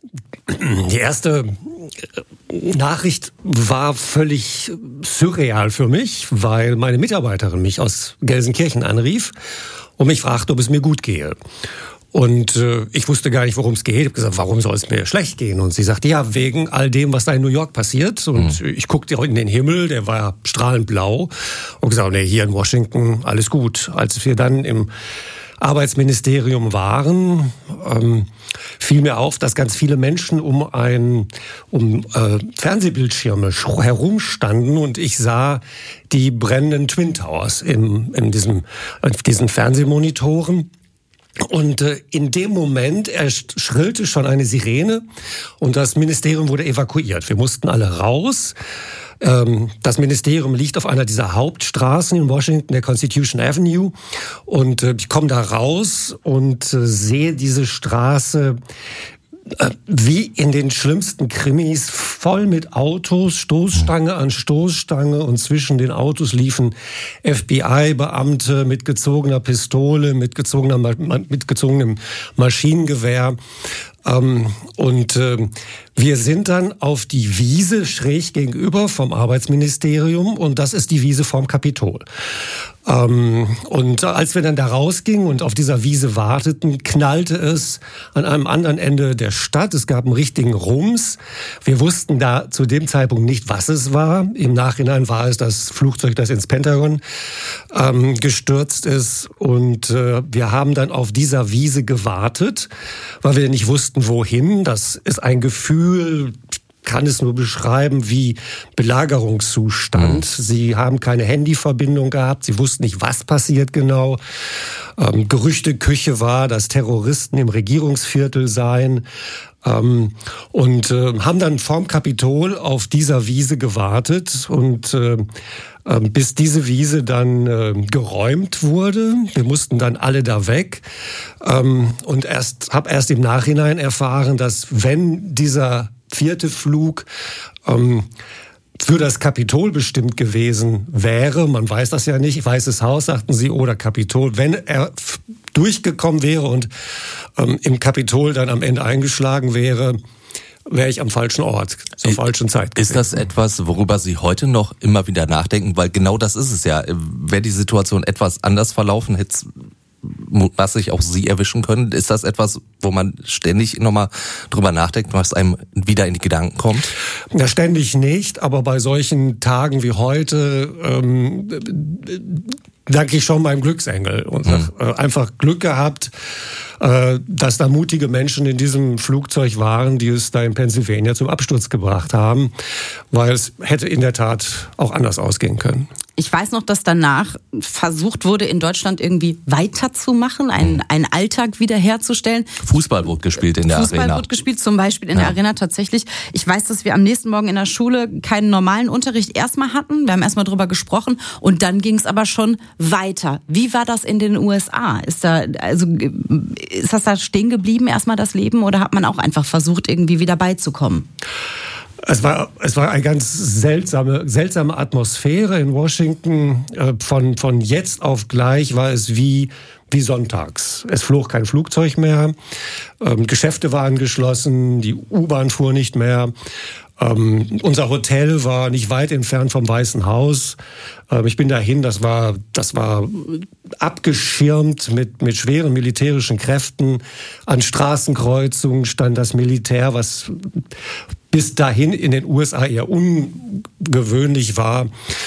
Die erste Nachricht war völlig surreal für mich, weil meine Mitarbeiterin mich aus Gelsenkirchen anrief und mich fragte, ob es mir gut gehe. Und ich wusste gar nicht, worum es geht. Ich habe gesagt, warum soll es mir schlecht gehen? Und sie sagte, ja, wegen all dem, was da in New York passiert. Und ich guckte in den Himmel, der war strahlend blau. Und gesagt, nee, hier in Washington alles gut. Als wir dann im Arbeitsministerium waren, fiel mir auf, dass ganz viele Menschen um Fernsehbildschirme herumstanden und ich sah die brennenden Twin Towers in diesen Fernsehmonitoren. Und in dem Moment schrillte schon eine Sirene und das Ministerium wurde evakuiert. Wir mussten alle raus. Das Ministerium liegt auf einer dieser Hauptstraßen in Washington, der Constitution Avenue. Und ich komme da raus und sehe diese Straße wie in den schlimmsten Krimis, voll mit Autos, Stoßstange an Stoßstange, und zwischen den Autos liefen FBI-Beamte mit gezogener Pistole, mit gezogenem Maschinengewehr. Wir sind dann auf die Wiese schräg gegenüber vom Arbeitsministerium, und das ist die Wiese vorm Kapitol. Und als wir dann da rausgingen und auf dieser Wiese warteten, knallte es an einem anderen Ende der Stadt. Es gab einen richtigen Rums. Wir wussten da zu dem Zeitpunkt nicht, was es war. Im Nachhinein war es das Flugzeug, das ins Pentagon gestürzt ist. Und wir haben dann auf dieser Wiese gewartet, weil wir nicht wussten, wohin. Das ist ein Gefühl, kann es nur beschreiben wie Belagerungszustand. Sie haben keine Handyverbindung gehabt, sie wussten nicht, was passiert genau. Gerüchteküche war, dass Terroristen im Regierungsviertel seien. Und haben dann vorm Kapitol auf dieser Wiese gewartet und bis diese Wiese dann geräumt wurde. Wir mussten dann alle da weg und habe erst im Nachhinein erfahren, dass wenn dieser 4. Flug für das Kapitol bestimmt gewesen wäre, man weiß das ja nicht, Weißes Haus, sagten sie, oder Kapitol, wenn er durchgekommen wäre und im Kapitol dann am Ende eingeschlagen wäre ich am falschen Ort, zur falschen Zeit gewesen. Ist das etwas, worüber Sie heute noch immer wieder nachdenken? Weil genau das ist es ja. Wäre die Situation etwas anders verlaufen, hätte es mutmaßlich auch Sie erwischen können. Ist das etwas, wo man ständig nochmal drüber nachdenkt, was einem wieder in die Gedanken kommt? Ja, ständig nicht, aber bei solchen Tagen wie heute danke ich schon meinem Glücksengel und sag, einfach Glück gehabt, dass da mutige Menschen in diesem Flugzeug waren, die es da in Pennsylvania zum Absturz gebracht haben, weil es hätte in der Tat auch anders ausgehen können. Ich weiß noch, dass danach versucht wurde, in Deutschland irgendwie weiterzumachen, einen Alltag wiederherzustellen. Fußball wurde gespielt in der Arena. Fußball wurde gespielt, zum Beispiel in der Arena tatsächlich. Ich weiß, dass wir am nächsten Morgen in der Schule keinen normalen Unterricht erstmal hatten. Wir haben erstmal drüber gesprochen und dann ging es aber schon weiter. Wie war das in den USA? Ist das da stehen geblieben, erstmal das Leben, oder hat man auch einfach versucht, irgendwie wieder beizukommen? Es war eine ganz seltsame Atmosphäre in Washington. Von jetzt auf gleich war es wie sonntags. Es flog kein Flugzeug mehr, Geschäfte waren geschlossen, die U-Bahn fuhr nicht mehr. Unser Hotel war nicht weit entfernt vom Weißen Haus. Ich bin dahin, das war abgeschirmt mit schweren militärischen Kräften. An Straßenkreuzungen stand das Militär, was bis dahin in den USA eher ungewöhnlich war.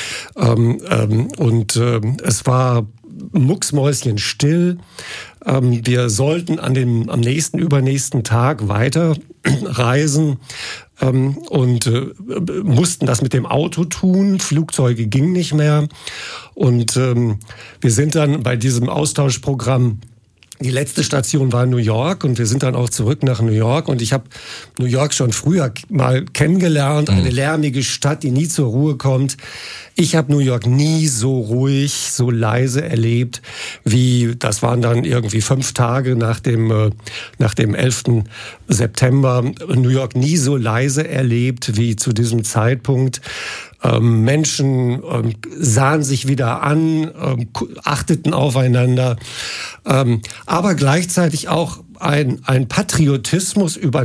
Es war mucksmäuschenstill. Wir sollten am übernächsten Tag weiter reisen und mussten das mit dem Auto tun. Flugzeuge gingen nicht mehr. Und wir sind dann bei diesem Austauschprogramm, die letzte Station war New York, und wir sind dann auch zurück nach New York, und ich habe New York schon früher mal kennengelernt, eine lärmige Stadt, die nie zur Ruhe kommt. Ich habe New York nie so ruhig, so leise erlebt, das waren dann irgendwie 5 Tage nach dem 11. September, New York nie so leise erlebt wie zu diesem Zeitpunkt. Menschen sahen sich wieder an, achteten aufeinander, aber gleichzeitig auch ein Patriotismus über